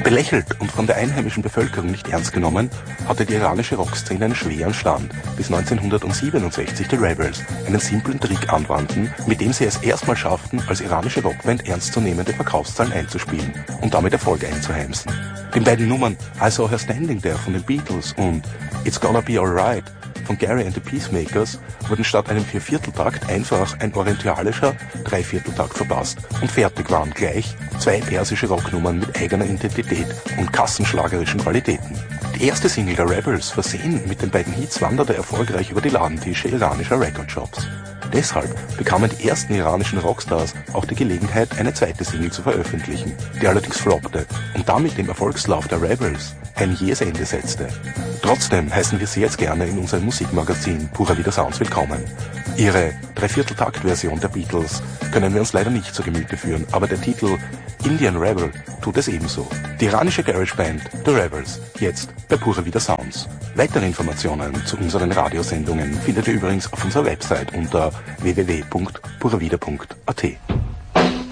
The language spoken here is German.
Belächelt und von der einheimischen Bevölkerung nicht ernst genommen, hatte die iranische Rockszene einen schweren Stand, bis 1967 die Rebels einen simplen Trick anwandten, mit dem sie es erstmal schafften, als iranische Rockband ernstzunehmende Verkaufszahlen einzuspielen und damit Erfolg einzuheimsen. Den beiden Nummern I Saw Her Standing There von den Beatles und It's Gonna Be Alright von Gary and the Peacemakers wurden statt einem Viervierteltakt einfach ein orientalischer Dreivierteltakt verpasst und fertig waren gleich zwei persische Rocknummern mit eigener Identität und kassenschlagerischen Qualitäten. Die erste Single der Rebels, versehen mit den beiden Hits, wanderte erfolgreich über die Ladentische iranischer Recordshops. Deshalb bekamen die ersten iranischen Rockstars auch die Gelegenheit, eine zweite Single zu veröffentlichen, die allerdings floppte und damit dem Erfolgslauf der Rebels ein jähes Ende setzte. Trotzdem heißen wir Sie jetzt gerne in unserem Musikmagazin Pura Vida Sounds willkommen. Ihre Dreivierteltakt-Version der Beatles können wir uns leider nicht zu Gemüte führen, aber der Titel Indian Rebel tut es ebenso. Die iranische Garageband The Rebels, jetzt bei Pura Vida Sounds. Weitere Informationen zu unseren Radiosendungen findet ihr übrigens auf unserer Website unter www.puravida.at.